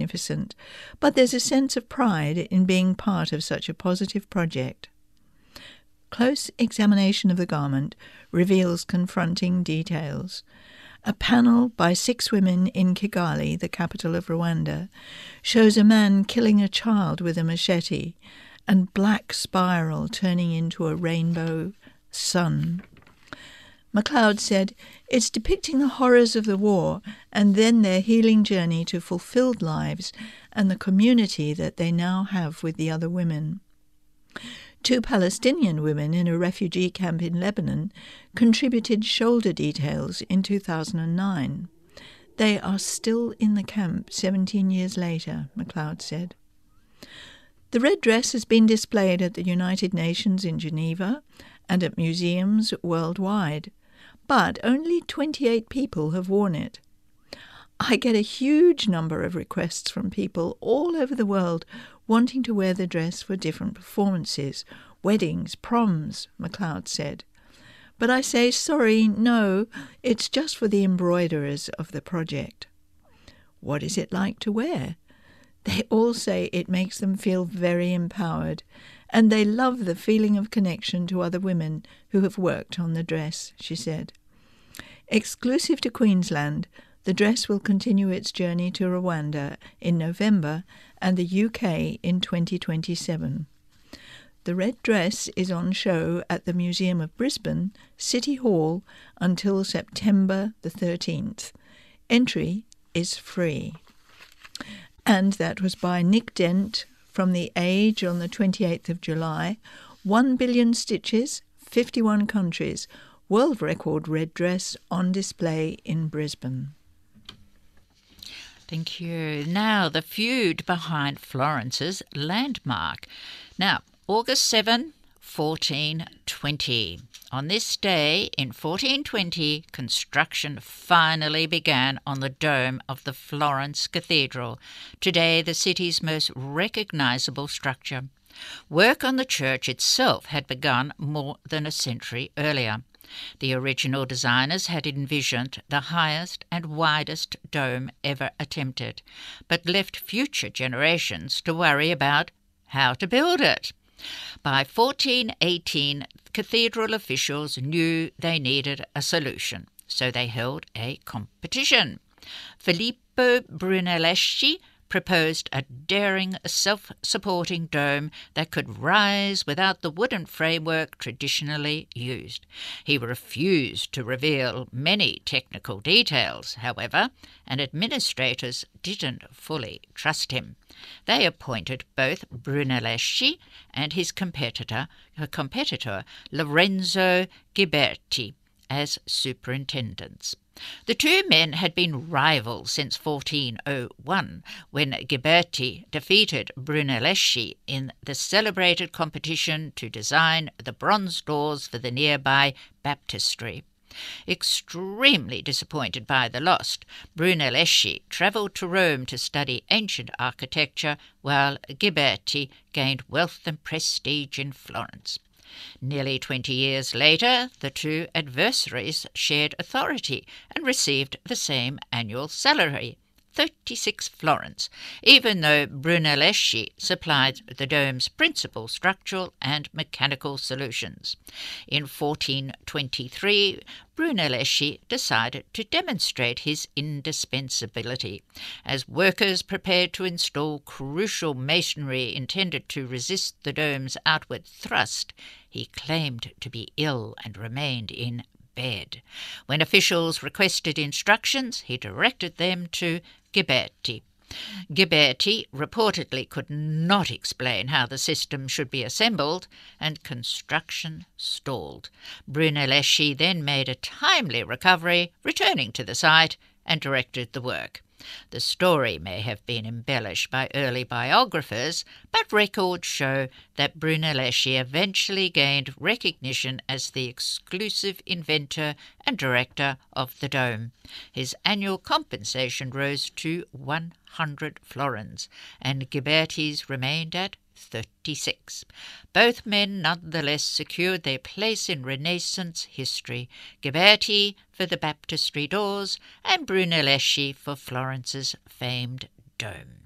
magnificent, but there's a sense of pride in being part of such a positive project. Close examination of the garment reveals confronting details. A panel by 6 women in Kigali, the capital of Rwanda, shows a man killing a child with a machete and black spiral turning into a rainbow sun. MacLeod said, "It's depicting the horrors of the war and then their healing journey to fulfilled lives and the community that they now have with the other women." 2 Palestinian women in a refugee camp in Lebanon contributed shoulder details in 2009. They are still in the camp 17 years later, MacLeod said. The red dress has been displayed at the United Nations in Geneva and at museums worldwide, but only 28 people have worn it. I get a huge number of requests from people all over the world wanting to wear the dress for different performances, weddings, proms, MacLeod said. But I say, sorry, no, it's just for the embroiderers of the project. What is it like to wear? They all say it makes them feel very empowered, and they love the feeling of connection to other women who have worked on the dress, she said. Exclusive to Queensland, the dress will continue its journey to Rwanda in November and the UK in 2027. The red dress is on show at the Museum of Brisbane, City Hall, until September the 13th. Entry is free. And that was by Nick Dent from The Age on the 28th of July. 1 billion stitches, 51 countries. World record red dress on display in Brisbane. Thank you. Now, the feud behind Florence's landmark. Now, August 7, 1420. On this day in 1420, construction finally began on the dome of the Florence Cathedral, today the city's most recognisable structure. Work on the church itself had begun more than a century earlier. The original designers had envisioned the highest and widest dome ever attempted, but left future generations to worry about how to build it. By 1418, cathedral officials knew they needed a solution, so they held a competition. Filippo Brunelleschi proposed a daring, self-supporting dome that could rise without the wooden framework traditionally used. He refused to reveal many technical details, however, and administrators didn't fully trust him. They appointed both Brunelleschi and his competitor Lorenzo Ghiberti as superintendents. The 2 men had been rivals since 1401, when Ghiberti defeated Brunelleschi in the celebrated competition to design the bronze doors for the nearby baptistry. Extremely disappointed by the loss, Brunelleschi travelled to Rome to study ancient architecture, while Ghiberti gained wealth and prestige in Florence. Nearly 20 years later, the 2 adversaries shared authority and received the same annual salary, 36 florins, even though Brunelleschi supplied the dome's principal structural and mechanical solutions. In 1423, Brunelleschi decided to demonstrate his indispensability. As workers prepared to install crucial masonry intended to resist the dome's outward thrust, he claimed to be ill and remained in bed. When officials requested instructions, he directed them to Ghiberti. Ghiberti reportedly could not explain how the system should be assembled, and construction stalled. Brunelleschi then made a timely recovery, returning to the site, and directed the work. The story may have been embellished by early biographers, but records show that Brunelleschi eventually gained recognition as the exclusive inventor and director of the dome. His annual compensation rose to 100 florins, and Ghiberti's remained at 36. Both men nonetheless secured their place in Renaissance history, Ghiberti for the baptistry doors and Brunelleschi for Florence's famed dome.